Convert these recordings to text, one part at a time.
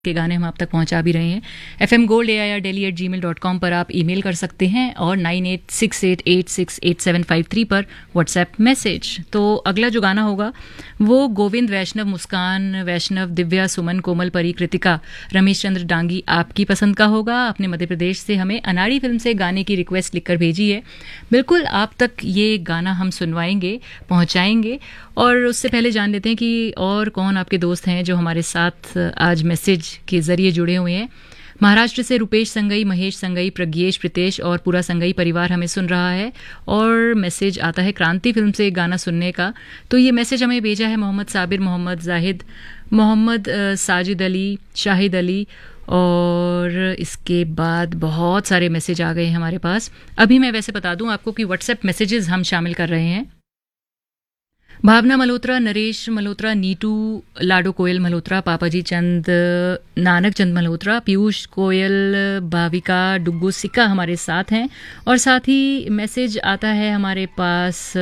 के गाने हम आप तक पहुंचा भी रहे हैं। fmgold@delhi@gmail.com पर आप ईमेल कर सकते हैं और 9868868753 पर व्हाट्सएप मैसेज। तो अगला जो गाना होगा वो गोविंद, वैष्णव, मुस्कान, वैष्णव, दिव्या, सुमन, कोमल, परी, कृतिका, रमेश चंद्र डांगी आपकी पसंद का होगा। आपने मध्य प्रदेश से हमें अनाड़ी फिल्म से गाने की रिक्वेस्ट लिखकर भेजी है। बिल्कुल आप तक ये गाना हम सुनवाएंगे, पहुंचाएंगे। और उससे पहले जान लेते हैं कि और कौन आपके दोस्त हैं जो हमारे साथ आज मैसेज के जरिए जुड़े हुए हैं। महाराष्ट्र से रुपेश संगई, महेश संगई, प्रज्ञेश, प्रितेश और पूरा संगई परिवार हमें सुन रहा है। और मैसेज आता है क्रांति फिल्म से एक गाना सुनने का। तो ये मैसेज हमें भेजा है मोहम्मद साबिर, मोहम्मद जाहिद, मोहम्मद साजिद अली, शाहिद अली। और इसके बाद बहुत सारे मैसेज आ गए हैं हमारे पास। अभी मैं वैसे बता दूं आपको कि व्हाट्सएप मैसेजेस हम शामिल कर रहे हैं। भावना मल्होत्रा, नरेश मल्होत्रा, नीटू, लाडो कोयल मल्होत्रा, पापाजी चंद, नानक चंद मल्होत्रा, पीयूष कोयल, भाविका, डुग्गू सिक्का हमारे साथ हैं। और साथ ही मैसेज आता है हमारे पास,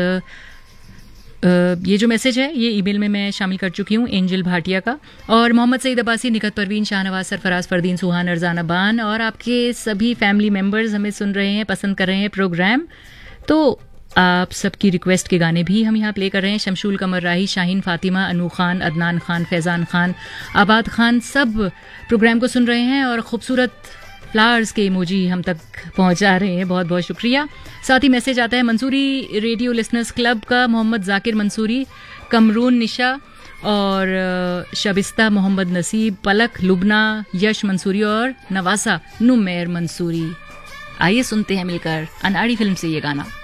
ये जो मैसेज है ये ईमेल में मैं शामिल कर चुकी हूँ, एंजल भाटिया का। और मोहम्मद सईद अब्बासी, निकत परवीन, शाहनवाज, सरफराज, फरदीन, सुहान, अरजाना बान और आपके सभी फैमिली मेम्बर्स हमें सुन रहे हैं, पसंद कर रहे हैं प्रोग्राम। तो आप सबकी रिक्वेस्ट के गाने भी हम यहाँ प्ले कर रहे हैं। शमशूल, कमर राही, शाहीन, फातिमा, अनू खान, अदनान खान, फैज़ान खान, आबाद खान सब प्रोग्राम को सुन रहे हैं और खूबसूरत फ्लावर्स के इमोजी हम तक पहुँचा रहे हैं। बहुत बहुत शुक्रिया। साथ ही मैसेज आता है मंसूरी रेडियो लिसनर्स क्लब का, मोहम्मद जाकिर मंसूरी, कमरून निशा और शबिस्ता मोहम्मद नसीब, पलक, लुबना, यश मंसूरी और नवासा नुमेर मंसूरी। आइए सुनते हैं मिलकर अनाड़ी फिल्म से ये गाना।